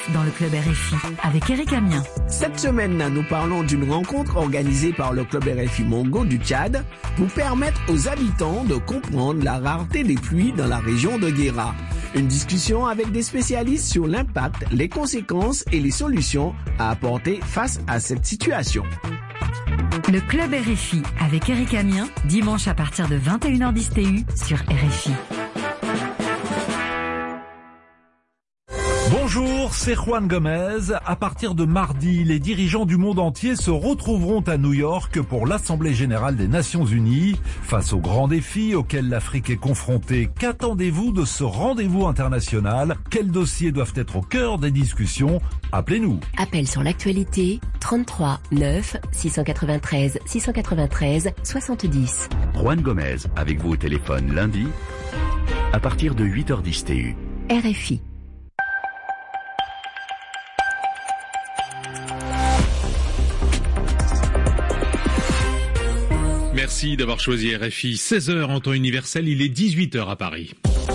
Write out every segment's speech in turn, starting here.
dans le Club RFI avec Eric Amien. Cette semaine, nous parlons d'une rencontre organisée par le Club RFI Mongo du Tchad pour permettre aux habitants de comprendre la rareté des pluies dans la région de Guéra. Une discussion avec des spécialistes sur l'impact, les conséquences et les solutions à apporter face à cette situation. Le Club RFI avec Eric Amien, dimanche à partir de 21h10 TU sur RFI. Bonjour, c'est Juan Gomez. À partir de mardi, les dirigeants du monde entier se retrouveront à New York pour l'Assemblée générale des Nations Unies. Face aux grands défis auxquels l'Afrique est confrontée, qu'attendez-vous de ce rendez-vous international? Quels dossiers doivent être au cœur des discussions? Appelez-nous. Appel sur l'actualité, 33 9 693 693 70. Juan Gomez, avec vous au téléphone lundi, à partir de 8h10 TU. RFI. Merci d'avoir choisi RFI. 16h en temps universel, il est 18h à Paris.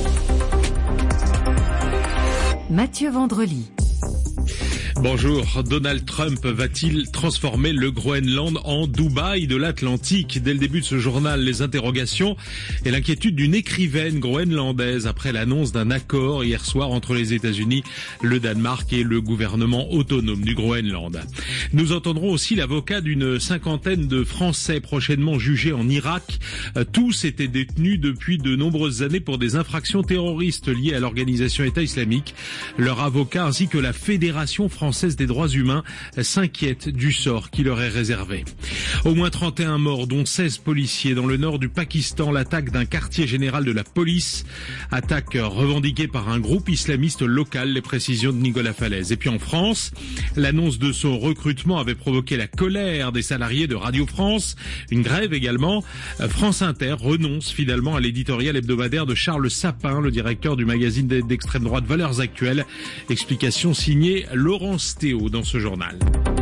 Mathieu Vendrely. Bonjour, Donald Trump va-t-il transformer le Groenland en Dubaï de l'Atlantique? Dès le début de ce journal, les interrogations et l'inquiétude d'une écrivaine groenlandaise après l'annonce d'un accord hier soir entre les États-Unis, le Danemark et le gouvernement autonome du Groenland. Nous entendrons aussi l'avocat d'une cinquantaine de Français prochainement jugés en Irak. Tous étaient détenus depuis de nombreuses années pour des infractions terroristes liées à l'organisation État islamique. Leur avocat ainsi que la Fédération française des droits humains s'inquiètent du sort qui leur est réservé. Au moins 31 morts, dont 16 policiers dans le nord du Pakistan. L'attaque d'un quartier général de la police. Attaque revendiquée par un groupe islamiste local. Les précisions de Nicolas Falaise. Et puis en France, l'annonce de son recrutement avait provoqué la colère des salariés de Radio France. Une grève également. France Inter renonce finalement à l'éditorial hebdomadaire de Charles Sapin, le directeur du magazine d'extrême droite Valeurs Actuelles. Explication signée Laurent Théo dans ce journal.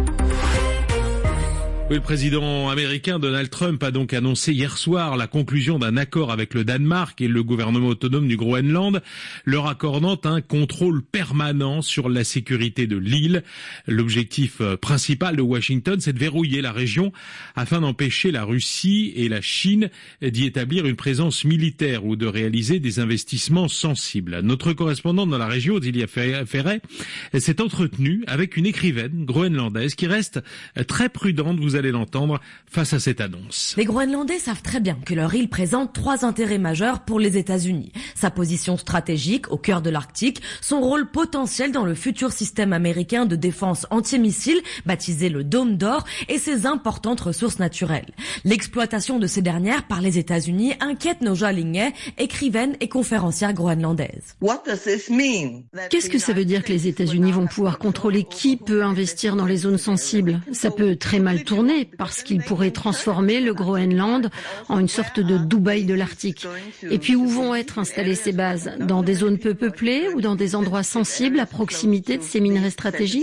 Oui, le président américain Donald Trump a donc annoncé hier soir la conclusion d'un accord avec le Danemark et le gouvernement autonome du Groenland, leur accordant un contrôle permanent sur la sécurité de l'île. L'objectif principal de Washington, c'est de verrouiller la région afin d'empêcher la Russie et la Chine d'y établir une présence militaire ou de réaliser des investissements sensibles. Notre correspondante dans la région, Odilia Ferret, s'est entretenue avec une écrivaine groenlandaise qui reste très prudente, vous allez l'entendre, face à cette annonce. Les Groenlandais savent très bien que leur île présente 3 intérêts majeurs pour les États-Unis. Sa position stratégique au cœur de l'Arctique, son rôle potentiel dans le futur système américain de défense antimissile, baptisé le Dôme d'Or, et ses importantes ressources naturelles. L'exploitation de ces dernières par les États-Unis inquiète Noja Linghe, écrivaine et conférencière groenlandaise. Qu'est-ce que ça veut dire que les États-Unis vont pouvoir contrôler qui peut investir dans les zones sensibles? Ça peut très mal tourner parce qu'ils pourraient transformer le Groenland en une sorte de Dubaï de l'Arctique. Et puis où vont être installées ces bases? Dans des zones peu peuplées ou dans des endroits sensibles à proximité de ces minerais stratégiques?